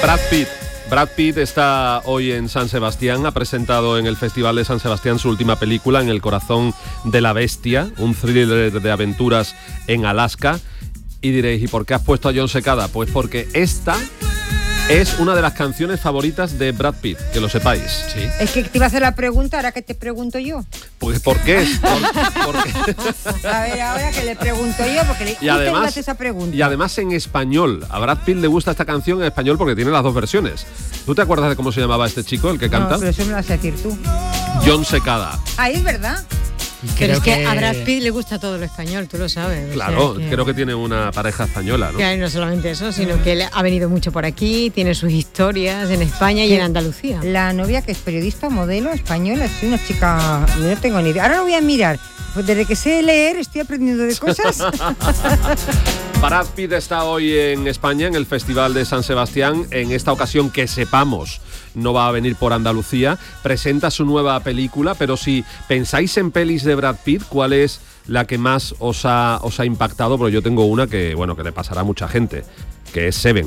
Brad Pitt está hoy en San Sebastián, ha presentado en el Festival de San Sebastián su última película, En el corazón de la bestia, un thriller de aventuras en Alaska. Y diréis, ¿y por qué has puesto a Jon Secada? Pues porque esta es una de las canciones favoritas de Brad Pitt, que lo sepáis. Sí. Es que te iba a hacer la pregunta, ahora que te pregunto yo. Pues ¿por qué? ¿Por qué? A ver, ahora que le pregunto yo, porque y además, me hace esa pregunta. Y además en español. A Brad Pitt le gusta esta canción en español porque tiene las dos versiones. ¿Tú te acuerdas de cómo se llamaba este chico, el que canta? No, pero eso me lo vas a decir tú. Jon Secada. Ah, es verdad. Pero es que a Brad Pitt le gusta todo lo español, tú lo sabes. Claro, creo que tiene una pareja española, ¿no? Claro, no solamente eso, sino que él ha venido mucho por aquí, tiene sus historias en España y en Andalucía. La novia, que es periodista, modelo española, es una chica, no tengo ni idea. Ahora lo voy a mirar, pues desde que sé leer estoy aprendiendo de cosas. Brad Pitt está hoy en España, en el Festival de San Sebastián. En esta ocasión, que sepamos, no va a venir por Andalucía. Presenta su nueva película, pero si pensáis en pelis de Brad Pitt, ¿cuál es la que más os ha impactado? Porque yo tengo una que le pasará a mucha gente, que es Seven.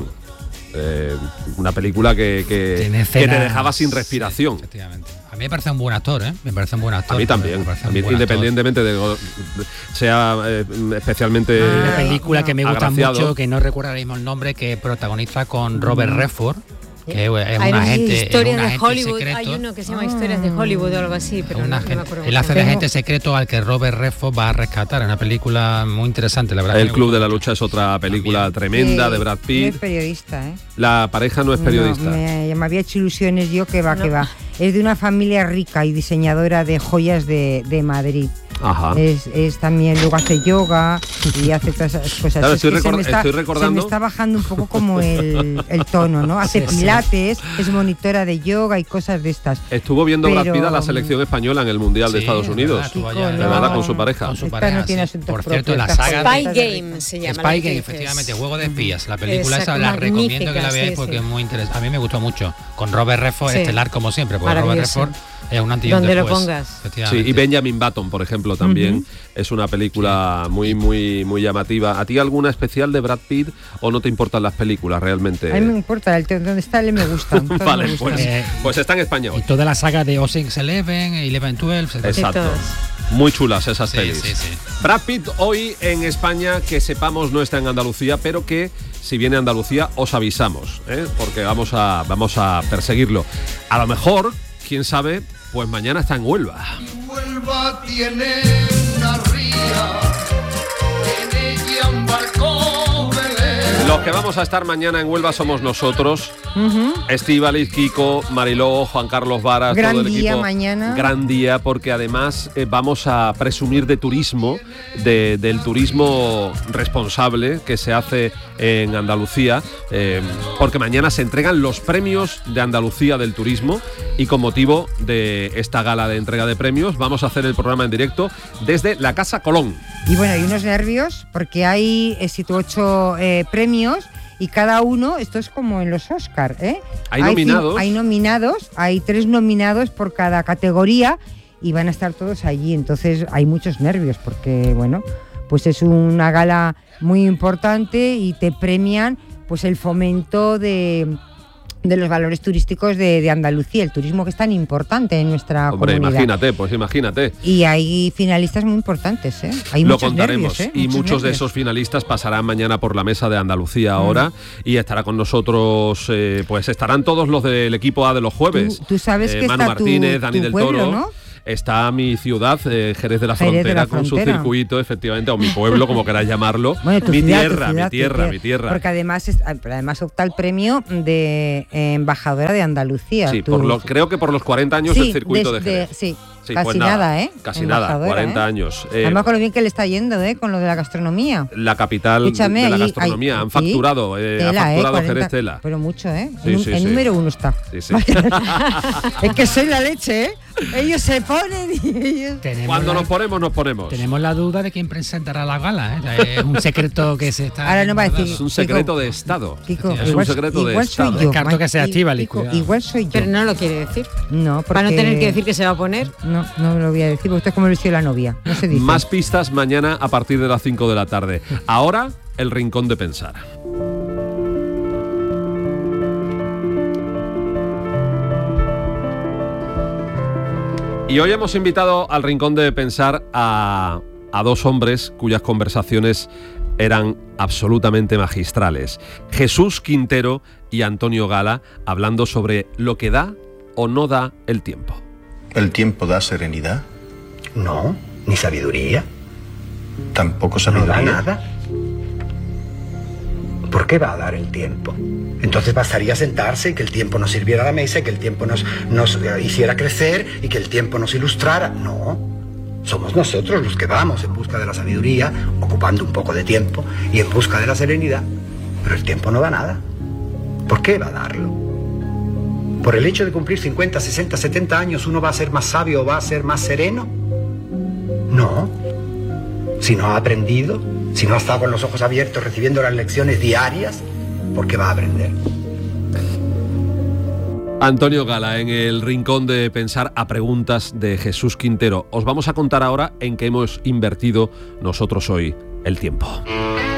Una película que te dejaba sin respiración. Sí, efectivamente. A mí me parece un buen actor, ¿eh? Me parece un buen actor. A mí también. A mí, independientemente de sea especialmente una película que me gusta agraciado. Mucho, que no recuerdo ahora mismo el nombre, que protagoniza con Robert Redford. Que es un agente, Historias de Hollywood. secreto. Hay uno que se llama Historias de Hollywood o algo así, pero no me acuerdo. Él hace de agente secreto al que Robert Redford va a rescatar. Es una película muy interesante, la verdad. El Club de la Lucha es otra película tremenda de Brad Pitt. No es periodista, ¿eh? La pareja no es periodista. No, me había hecho ilusiones yo, que va. Es de una familia rica y diseñadora de joyas de Madrid. Ajá. Es también, luego hace yoga y hace todas esas cosas. Claro, estoy recordando. Se me está bajando un poco como el tono, ¿no? Hace pilates, es monitora de yoga y cosas de estas. Estuvo viendo Brad Pitt a la selección española en el Mundial de Estados Unidos. ¿Verdad? Con su pareja. No tiene por cierto, la saga Spy Game se llama. Spy Game, efectivamente, Juego de Espías. La película esa la recomiendo que la veáis porque es muy interesante. A mí me gustó mucho. Con Robert Redford, estelar como siempre, porque Robert Redford es un antes y un donde después. Lo pongas. Sí, y Benjamin Button, por ejemplo, también es una película muy llamativa. ¿A ti alguna especial de Brad Pitt o no te importan las películas realmente? A mí me importa, donde está él me gusta. Vale, pues está en España hoy. Y toda la saga de Ocean's 11, 11-12. Exacto. Muy chulas esas pelis. Sí. Brad Pitt hoy en España, que sepamos no está en Andalucía, pero que si viene a Andalucía os avisamos, porque vamos a perseguirlo. A lo mejor, quién sabe, pues mañana está en Huelva. Huelva tiene una ría, en ella un barco velero. Los que vamos a estar mañana en Huelva somos nosotros. Estíbaliz, Kiko, Mariló, Juan Carlos Varas, gran todo el día equipo. mañana. Gran día, porque además vamos a presumir de turismo, del turismo responsable que se hace en Andalucía, porque mañana se entregan los premios de Andalucía del turismo y con motivo de esta gala de entrega de premios vamos a hacer el programa en directo desde la Casa Colón. Y bueno, hay unos nervios porque hay 7 u 8 premios. Y cada uno, esto es como en los Oscar, Hay nominados. Hay 3 nominados por cada categoría y van a estar todos allí. Entonces hay muchos nervios porque, bueno, pues es una gala muy importante y te premian pues el fomento de los valores turísticos de Andalucía, el turismo que es tan importante en nuestra comunidad. Imagínate. Y hay finalistas muy importantes, Hay Lo muchos contaremos nervios, y muchos de nervios. esos finalistas pasarán mañana por la mesa de Andalucía ahora y estará con nosotros, pues estarán todos los del equipo A de los jueves. Tú sabes que Manu está Martínez, Dani tu del pueblo, Toro. ¿no? Está mi ciudad, Jerez de la Frontera, con su circuito, efectivamente, o mi pueblo, como queráis llamarlo. Bueno, mi ciudad, tierra. Porque además opta el premio de embajadora de Andalucía. Sí, creo que por los 40 años del circuito de Jerez. Sí, casi pues nada, Casi nada, 40 años. Además con lo bien que le está yendo, con lo de la gastronomía. La capital de la gastronomía. Han facturado, Jerez tela. Pero mucho, Sí, número 1 está. Sí. Es que soy la leche, Ellos se ponen y ellos... Cuando nos ponemos. Tenemos la duda de quién presentará la gala, Es un secreto que se está... Ahora no va a decir... Es un secreto de Estado. Kiko, es un secreto de Estado. Soy yo. Descarto que sea Estíbaliz. Igual soy yo. Pero no lo quiere decir. No, porque... Para no tener que decir que se va a poner. No lo voy a decir, porque usted es como el vestido de la novia. No se dice. Más pistas mañana a partir de las 5 de la tarde. Ahora, el Rincón de Pensar. Y hoy hemos invitado al Rincón de Pensar a dos hombres cuyas conversaciones eran absolutamente magistrales. Jesús Quintero y Antonio Gala, hablando sobre lo que da o no da el tiempo. ¿El tiempo da serenidad? No, ni sabiduría. Tampoco sabiduría. No da nada. ¿Por qué va a dar el tiempo? Entonces bastaría sentarse y que el tiempo nos sirviera a la mesa y que el tiempo nos hiciera crecer y que el tiempo nos ilustrara. No, somos nosotros los que vamos en busca de la sabiduría, ocupando un poco de tiempo y en busca de la serenidad. Pero el tiempo no da nada. ¿Por qué va a darlo? ¿Por el hecho de cumplir 50, 60, 70 años uno va a ser más sabio o va a ser más sereno? No. Si no ha aprendido, si no ha estado con los ojos abiertos recibiendo las lecciones diarias, ¿por qué va a aprender? Antonio Gala, en el Rincón de Pensar, a preguntas de Jesús Quintero. Os vamos a contar ahora en qué hemos invertido nosotros hoy el tiempo.